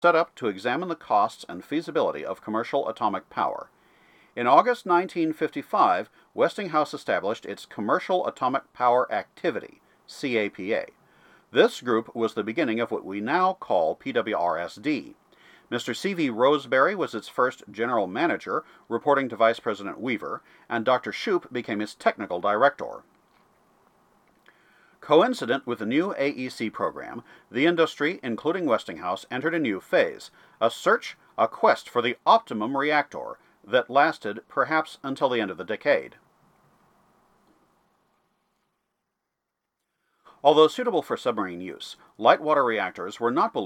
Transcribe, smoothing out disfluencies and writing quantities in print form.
set up to examine the costs and feasibility of commercial atomic power. In August 1955, Westinghouse established its Commercial Atomic Power Activity, CAPA. This group was the beginning of what we now call PWRSD. Mr. C.V. Roseberry was its first general manager, reporting to Vice President Weaver, and Dr. Shoup became its technical director. Coincident with the new AEC program, the industry, including Westinghouse, entered a new phase, a quest for the optimum reactor, that lasted perhaps until the end of the decade. Although suitable for submarine use, light water reactors were not believed